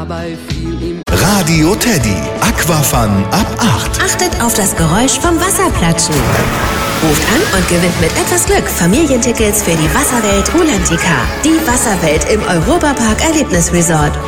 dabei fiel ihm Radio Teddy, Aquafun ab 8. Achtet auf das Geräusch vom Wasserplatschen. Ruft an und gewinnt mit etwas Glück Familientickets für die Wasserwelt Rulantica. Die Wasserwelt im Europapark Erlebnisresort.